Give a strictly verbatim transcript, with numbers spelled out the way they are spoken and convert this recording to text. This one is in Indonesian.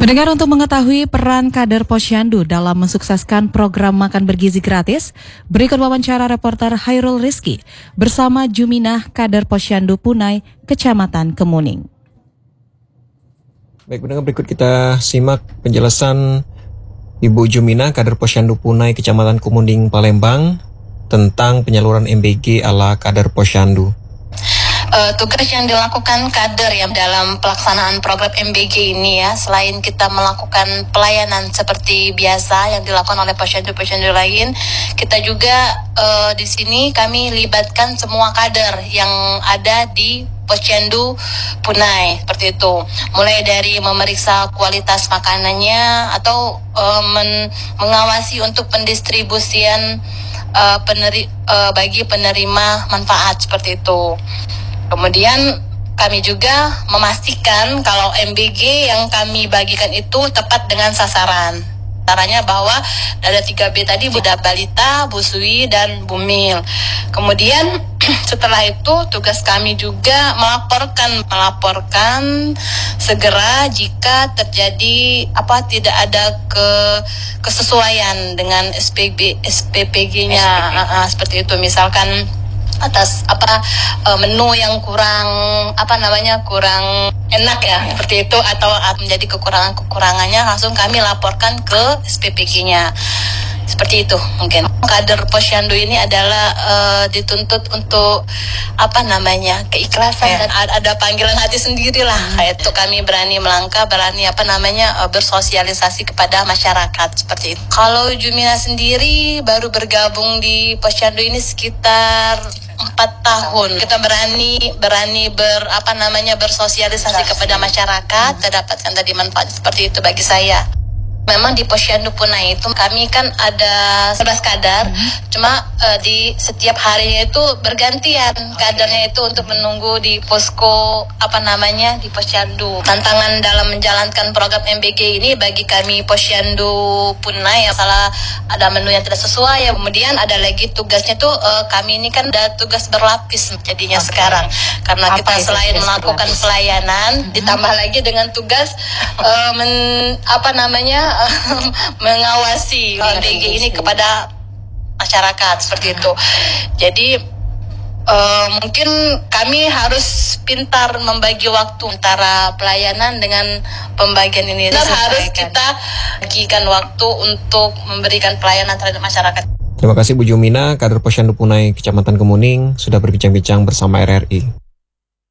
Pendengar, untuk mengetahui peran kader Posyandu dalam mensukseskan program makan bergizi gratis, berikut wawancara reporter Hairul Rizky bersama Juminah kader Posyandu Punai, Kecamatan Kemuning. Baik, pendengar, berikut kita simak penjelasan Ibu Juminah kader Posyandu Punai, Kecamatan Kemuning, Palembang tentang penyaluran M B G ala kader Posyandu. Uh, tugas yang dilakukan kader ya dalam pelaksanaan program M B G ini ya, selain kita melakukan pelayanan seperti biasa yang dilakukan oleh posyandu-posyandu lain, kita juga uh, di sini kami libatkan semua kader yang ada di Posyandu Punai, seperti itu. Mulai dari memeriksa kualitas makanannya atau uh, men- mengawasi untuk pendistribusian uh, peneri- uh, bagi penerima manfaat, seperti itu. Kemudian kami juga memastikan kalau M B G yang kami bagikan itu tepat dengan sasaran. Caranya bahwa ada tiga B tadi, Budak Balita, Busui, dan Bumil. Kemudian setelah itu tugas kami juga melaporkan melaporkan segera jika terjadi apa tidak ada ke kesesuaian dengan S P G S P P G-nya, uh, uh, seperti itu. Misalkan atas apa uh, menu yang kurang apa namanya kurang enak ya, seperti itu, atau menjadi kekurangan-kekurangannya langsung kami laporkan ke S P P G-nya. Seperti itu mungkin. Kader Posyandu ini adalah uh, dituntut untuk apa namanya keikhlasan ya. Dan ada panggilan hati sendiri lah. Hmm. Kayak itu kami berani melangkah, berani apa namanya uh, bersosialisasi kepada masyarakat, seperti itu. Kalau Juminah sendiri baru bergabung di Posyandu ini sekitar empat tahun. Kita berani berani ber apa namanya bersosialisasi kepada masyarakat, terdapatkan tadi manfaat seperti itu bagi saya. Memang di Posyandu Punai itu kami kan ada sebelas kader, hmm. cuma uh, di setiap harinya itu bergantian kadernya itu untuk menunggu di posko apa namanya di Posyandu. Tantangan dalam menjalankan program M B G ini bagi kami Posyandu Punai, yang salah ada menu yang tidak sesuai ya. Kemudian ada lagi tugasnya tuh uh, kami ini kan ada tugas berlapis jadinya okay. sekarang, karena apa kita selain melakukan berlapis? Pelayanan, hmm. ditambah lagi dengan tugas uh, men, apa namanya mengawasi M B G ini kepada masyarakat, seperti itu. Jadi uh, mungkin kami harus pintar membagi waktu antara pelayanan dengan pembagian ini. Dan harus kita bagikan waktu untuk memberikan pelayanan terhadap masyarakat. Terima kasih Bu Juminah kader Posyandu Punai, Kecamatan Kemuning, sudah berbincang-bincang bersama R R I.